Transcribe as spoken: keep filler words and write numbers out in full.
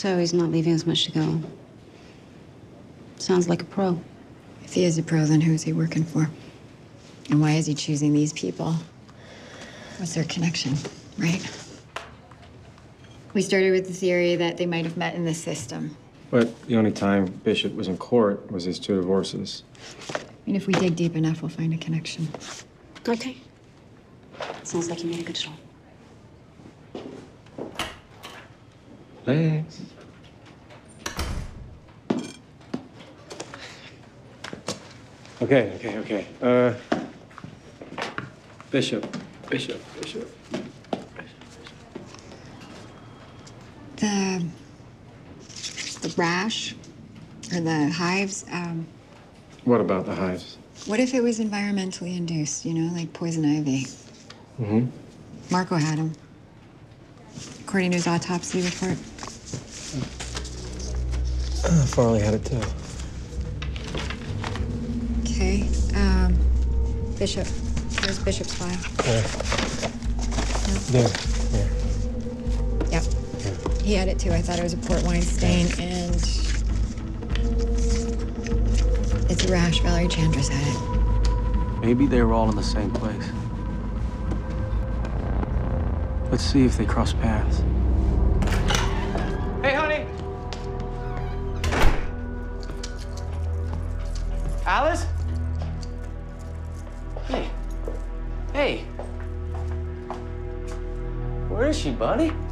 So he's not leaving us much to go. Sounds like a pro. If he is a pro, then who's he working for? And why is he choosing these people? What's their connection, right? We started with the theory that they might have met in the system. But the only time Bishop was in court was his two divorces. I mean, if we dig deep enough, we'll find a connection. Okay. Sounds like you made a good shot. Legs. Okay, okay, okay. Uh, Bishop, Bishop, Bishop. The the rash or the hives. Um, What about the hives? what if it was environmentally induced? You know, like poison ivy. Mm-hmm. Marco had him, according to his autopsy report. Uh, Farley had it too. Okay. Um, Bishop. Here's Bishop's file. Yeah. No? There, there. Yep. Yeah. He had it too. I thought it was a port wine stain, and it's a rash. Valerie Chandras had it. Maybe they were all in the same place. Let's see if they cross paths. Hey, honey! Alice? Hey. Hey. Where is she, buddy?